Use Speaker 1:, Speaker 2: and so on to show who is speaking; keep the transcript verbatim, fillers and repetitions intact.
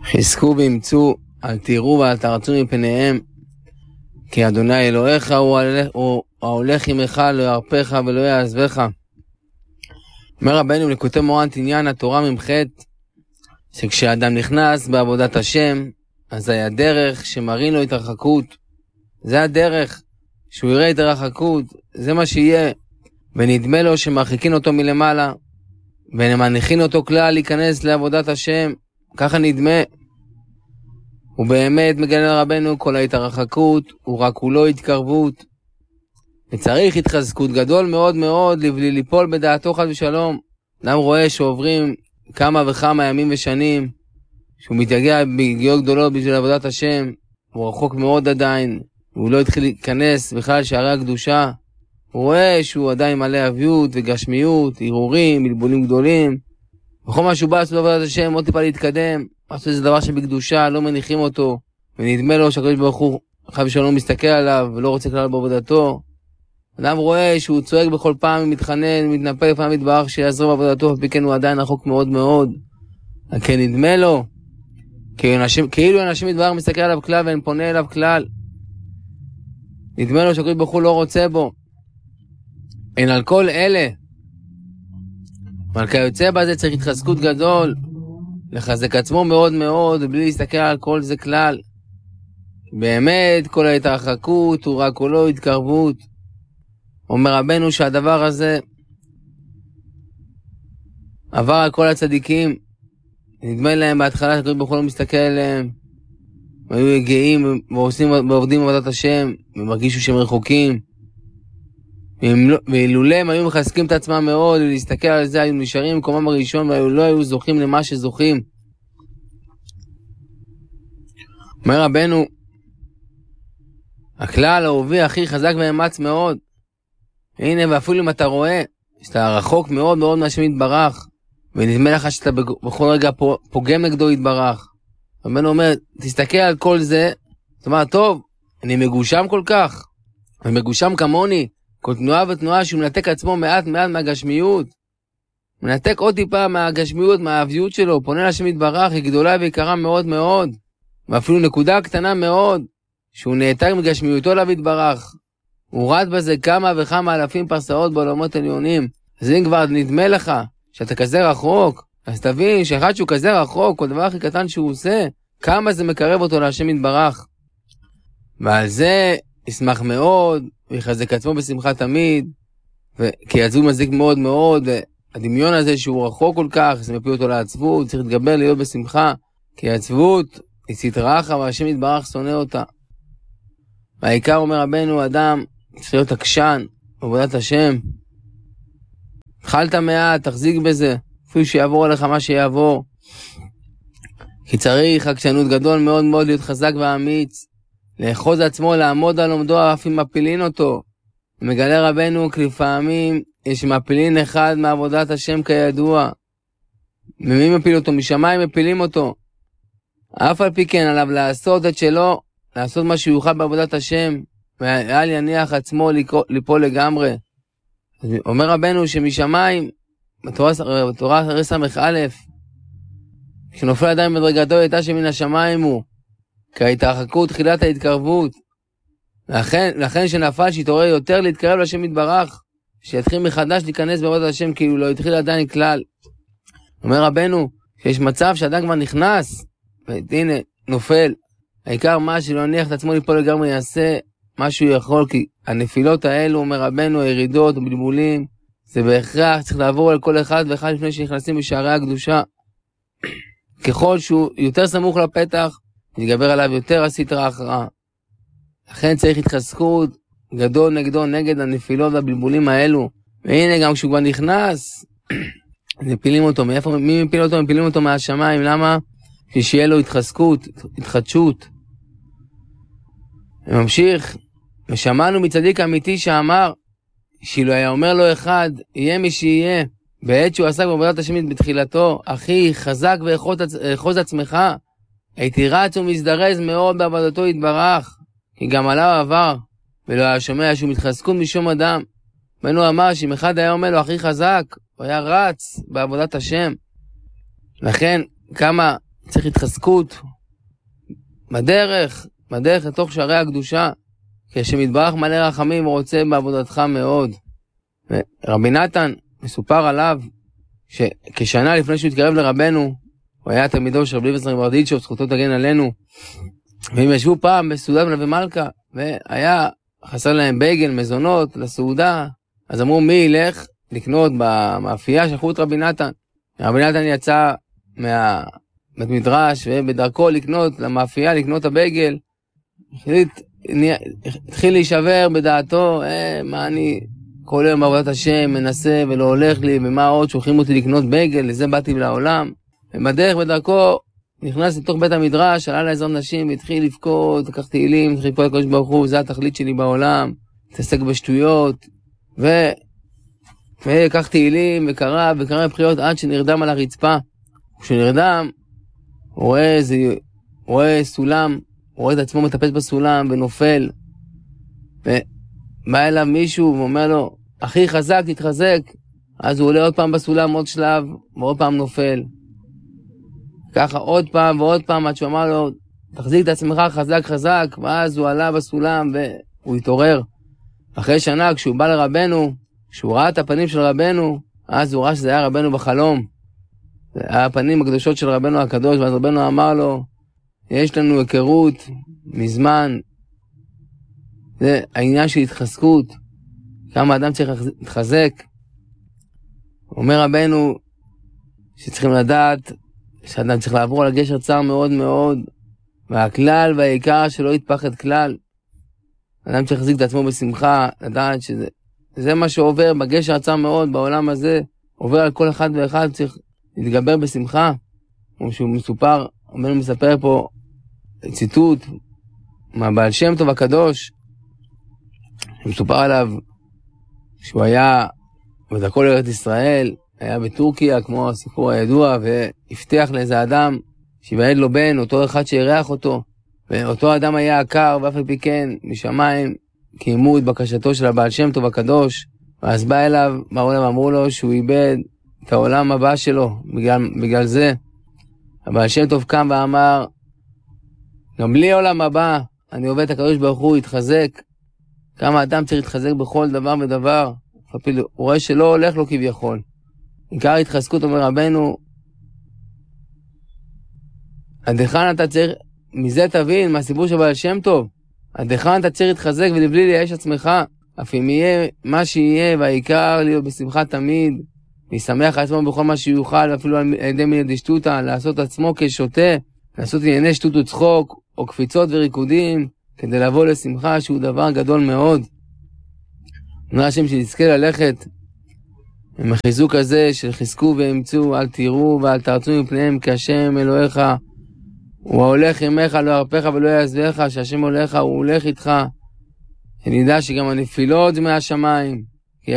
Speaker 1: חזקו ואמצו, אל תיראו ואל תרצו מפניהם, כי אדוני אלוהיך הוא, הוא ההולך עמך, לא ירפך ולא יעזבך. אומר רבנו לקוטי מורן עניין התורה ממחת, שכשאדם נכנס בעבודת השם, אז היה דרך שמראים לו התרחקות. זה הדרך, שהוא יראה התרחקות, זה מה שיהיה. ונדמה לו שמרחיקים אותו מלמעלה, ומניחים אותו כלל להיכנס לעבודת השם, ככה נדמה. ובאמת מגלה רבנו כל ההתרחקות, הוא רק כולו התקרבות. וצריך התחזקות גדול מאוד מאוד, לבלי ליפול בדעתו חד ושלום. אדם רואה שעוברים כמה וכמה ימים ושנים, שהוא מתייגע בגיעות גדולות בשביל עבודת השם, הוא רחוק מאוד עדיין, הוא לא התחיל להיכנס בכלל שערי הקדושה, הוא רואה שהוא עדיין מלא אביות וגשמיות, ערעורים, בלבולים גדולים, בכל מה שהוא בא לעשות בעבודת השם, עוד טיפה להתקדם, משהו זה דבר שבקדושה לא מניחים אותו, ונדמה לו שהקדוש ברוך הוא חד ושלום מסתכל עליו ולא רוצה כלל בעבודתו. אדם רואה שהוא צועק בכל פעם, מתחנן, מתנפל לפעמים מתברך שיעזרו בעבודתו, וכן הוא עדיין רחוק מאוד מאוד. כן נדמה לו, כאילו אנשים, כאילו אנשים מתברך מסתכל עליו כלל ואין פונה אליו כלל. נדמה לו שהקדוש ברוך הוא לא רוצה בו. אין על כל אלה. אבל כיוצא בזה צריך התחזקות גדול, לחזק עצמו מאוד מאוד, ובלי להסתכל על כל זה כלל. באמת כל ההתרחקות הוא רק כולו התקרבות. אומר רבנו שהדבר הזה עבר על כל הצדיקים, נדמה להם בהתחלה שהקדוש ברוך הוא לא מסתכל עליהם, היו גאים ועושים ועובדים בעבודת השם, ומרגישו שהם רחוקים, ואילולא הם היו מחזקים את עצמם מאוד, ולהסתכל על זה, היו נשארים במקומם הראשון, ולא היו זוכים למה שזוכים. אומר רבנו, הכלל האהובי הכי חזק ואמץ מאוד, הנה, ואפילו אם אתה רואה שאתה רחוק מאוד מאוד מהשם יתברך, ונדמה לך שאתה בכל רגע פוגם נגדו יתברך, רבנו אומר, תסתכל על כל זה, זאת אומרת, טוב, אני מגושם כל כך, אני מגושם כמוני, כל תנועה ותנועה שהוא מנתק עצמו מעט מעט מהגשמיות, מנתק עוד טיפה מהגשמיות, מהאביות שלו, פונה לשם יתברך, היא גדולה ויקרה מאוד מאוד, ואפילו נקודה קטנה מאוד, שהוא נעתק מגשמיותו לה יתברך, הוא רד בזה כמה וכמה אלפים פרסאות בעולמות עליונים. אז אם כבר נדמה לך שאתה כזה רחוק, אז תבין שאחד שהוא כזה רחוק, כל דבר הכי קטן שהוא עושה, כמה זה מקרב אותו להשם יתברך. ועל זה ישמח מאוד, ויחזק עצמו בשמחה תמיד, כי עצבות מזיק מאוד מאוד, והדמיון הזה שהוא רחוק כל כך, זה מפיל אותו לעצבות, צריך להתגבר להיות בשמחה, כי העצבות היא סטרה רחה, והשם יתברך שונא אותה. והעיקר אומר רבנו, אדם צריך להיות עקשן בעבודת השם. התחלת מעט, תחזיק בזה, אפילו שיעבור עליך מה שיעבור. כי צריך עקשנות גדול מאוד מאוד להיות חזק ואמיץ, לאחוז עצמו, לעמוד על עומדו, אף אם מפילין אותו. ומגלה רבנו, כי לפעמים יש מפילין אחד מעבודת השם כידוע. ומי מפיל אותו? משמיים מפילים אותו. אף על פי כן עליו לעשות את שלו, לעשות מה שיוכל בעבודת השם, ואל יניח עצמו ליפול לגמרי. אומר רבנו שמשמיים, בתורה הרי סמך א', כשנופל אדם מדרגתו הייתה שמן השמיים הוא, כי ההתרחקות תחילת ההתקרבות. לכן, לכן שנפל שיתעורר יותר להתקרב לשם יתברך, שיתחיל מחדש להיכנס בעבודת השם כאילו לא התחיל עדיין כלל. אומר רבנו שיש מצב שאדם כבר נכנס, והנה נופל, העיקר מה שלא יניח את עצמו ליפול לגמרי יעשה מה שהוא יכול, כי הנפילות האלו, אומר רבנו, הירידות ובלבולים, זה בהכרח צריך לעבור על כל אחד ואחד לפני שנכנסים בשערי הקדושה. ככל שהוא יותר סמוך לפתח, נתגבר עליו יותר הסטרה אחרה. לכן צריך התחזקות גדול נגדו, נגד הנפילות והבלבולים האלו. והנה גם כשהוא כבר נכנס, מפילים אותו. מאיפה, מי מפיל אותו? מפילים אותו מהשמיים. למה? שיהיה לו התחזקות, התחדשות. ממשיך, ושמענו מצדיק אמיתי שאמר, שאילו היה אומר לו אחד, יהיה מי שיהיה, בעת שהוא עסק בעבודת השם בתחילתו, אחי, חזק ואחוז עצמך, הייתי רץ ומזדרז מאוד בעבודתו יתברך, כי גם עליו עבר, ולא היה שומע שהוא מתחזקות משום אדם. בנו אמר שאם אחד היה אומר לו הכי חזק, הוא היה רץ בעבודת השם. לכן, כמה צריך התחזקות בדרך, בדרך לתוך שערי הקדושה, כשמתברך מלא רחמים ורוצה בעבודתך מאוד. ורבי נתן, מסופר עליו, שכשנה לפני שהוא התקרב לרבנו, הוא היה תלמידו של רבי לוינצל מברדיצ'ב, זכותו תגן עלינו, והם ישבו פעם בסעודה בנווה מלכה, והיה חסר להם בייגל, מזונות, לסעודה, אז אמרו מי ילך לקנות במאפייה, שלחו את רבי נתן. רבי נתן יצא מהבית מדרש, ובדרכו לקנות למאפייה, לקנות את הבייגל, החליט, התחיל להישבר בדעתו, אה, מה אני כל יום בעבודת השם מנסה ולא הולך לי, ומה עוד שולחים אותי לקנות בייגל, לזה באתי לעולם. ובדרך בדרכו נכנס לתוך בית המדרש, עלה לעזרת נשים, והתחיל לבכות, לקח תהילים, התחיל לפעול לקדוש ברוך הוא, זה התכלית שלי בעולם, להתעסק בשטויות, ו... ולקח תהילים, וקרא, וקרא בבחיות עד שנרדם על הרצפה. כשנרדם, הוא רואה, איזה... הוא רואה סולם, הוא רואה את עצמו מטפס בסולם ונופל, ובא אליו מישהו ואומר לו, אחי חזק, תתחזק. אז הוא עולה עוד פעם בסולם, עוד שלב, ועוד פעם נופל. ככה עוד פעם ועוד פעם, עד שהוא אמר לו, תחזיק את עצמך חזק חזק, ואז הוא עלה בסולם והוא התעורר. אחרי שנה, כשהוא בא לרבנו, כשהוא ראה את הפנים של רבנו, אז הוא ראה שזה היה רבנו בחלום. זה היה הפנים הקדושות של רבנו הקדוש, ואז רבנו אמר לו, יש לנו היכרות מזמן, זה העניין של התחזקות, כמה אדם צריך להתחזק. אומר רבנו שצריכים לדעת שאדם צריך לעבור על הגשר צר מאוד מאוד, והכלל והעיקר שלא יתפחד כלל. אדם צריך להחזיק את עצמו בשמחה, לדעת שזה זה מה שעובר בגשר הצר מאוד בעולם הזה, עובר על כל אחד ואחד, צריך להתגבר בשמחה. כמו שהוא מסופר, רבנו מספר פה ציטוט מהבעל שם טוב הקדוש, שמסופר עליו שהוא היה בדרכו לארץ ישראל, היה בטורקיה, כמו הסיפור הידוע, והבטיח לאיזה אדם שיוולד לו בן, אותו אחד שירח אותו, ואותו אדם היה עקר, ואף על פי כן, משמיים, קיימו את בקשתו של הבעל שם טוב הקדוש, ואז בא אליו, באו אליו, אמרו לו שהוא איבד את העולם הבא שלו, בגלל, בגלל זה. הבעל שם טוב קם ואמר, גם בלי עולם הבא, אני עובד את הקדוש ברוך הוא, יתחזק. כמה אדם צריך להתחזק בכל דבר ודבר, הוא רואה שלא הולך לו כביכול. עיקר התחזקות, אומר רבנו, הדחן אתה צריך, מזה תבין, מהסיפור של בעל שם טוב, הדחן אתה צריך להתחזק ולבלי לייאש עצמך, אף אם יהיה מה שיהיה, והעיקר להיות בשמחה תמיד, להשמח עצמו בכל מה שיוכל, אפילו על ידי מיני דשטוטה, לעשות עצמו כשוטה, לעשות ענייני שטות וצחוק, או קפיצות וריקודים, כדי לבוא לשמחה שהוא דבר גדול מאוד. נראה השם שנזכה ללכת עם החיזוק הזה של חזקו ואמצו, אל תראו ואל תרצו מפניהם, כי השם אלוהיך הוא ההולך עמך, לא ירפך ולא יעזבך, שהשם הולך הוא הולך איתך, שנדע שגם הנפילות זה מהשמיים.